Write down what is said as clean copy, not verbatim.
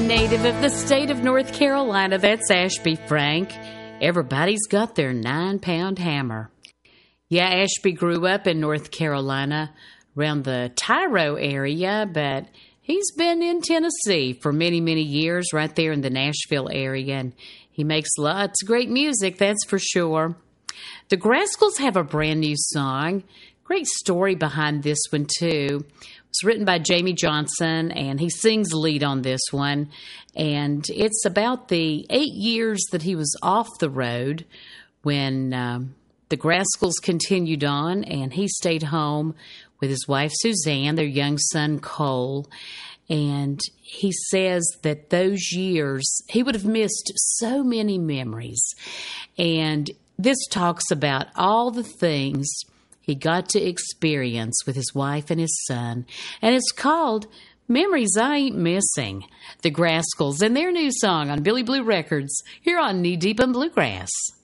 native of the state of North Carolina. That's Ashby Frank. Everybody's got their 9-pound hammer. Yeah, Ashby grew up in North Carolina around the Tyro area, but he's been in Tennessee for many, many years, right there in the Nashville area, and he makes lots of great music, that's for sure. The Grascals have a brand new song. Great story behind this one, too. It was written by Jamie Johnson, and he sings lead on this one. And it's about the 8 years that he was off the road when the Grascals continued on, and he stayed home with his wife, Suzanne, their young son, Cole. And he says that those years, he would have missed so many memories. And this talks about all the things he got to experience with his wife and his son. And it's called Memories I Ain't Missing. The Grascals and their new song on Billy Blue Records here on Knee Deep in Bluegrass.